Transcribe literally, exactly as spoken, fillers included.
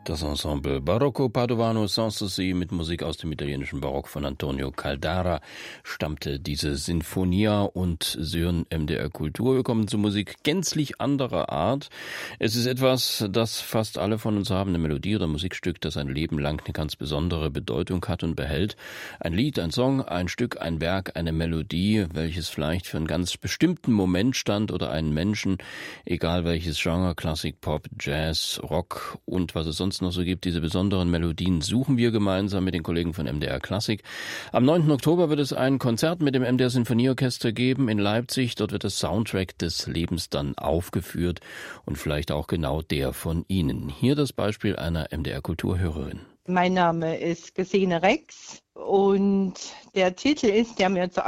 Das Ensemble Barocco Padovano Sanssouci mit Musik aus dem italienischen Barock von Antonio Caldara stammte diese Sinfonia, und Sie hören M D R Kultur. Wir kommen zu Musik gänzlich anderer Art. Es ist etwas, das fast alle von uns haben, eine Melodie oder ein Musikstück, das ein Leben lang eine ganz besondere Bedeutung hat und behält. Ein Lied, ein Song, ein Stück, ein Werk, eine Melodie, welches vielleicht für einen ganz bestimmten Moment stand oder einen Menschen, egal welches Genre, Klassik, Pop, Jazz, Rock und was es sonst noch so gibt. Diese besonderen Melodien suchen wir gemeinsam mit den Kollegen von M D R Klassik. Am neunten Oktober wird es ein Konzert mit dem M D R Sinfonieorchester geben in Leipzig. Dort wird das Soundtrack des Lebens dann aufgeführt und vielleicht auch genau der von Ihnen. Hier das Beispiel einer M D R Kulturhörerin. Mein Name ist Gesine Rex und der Titel ist, der mir zu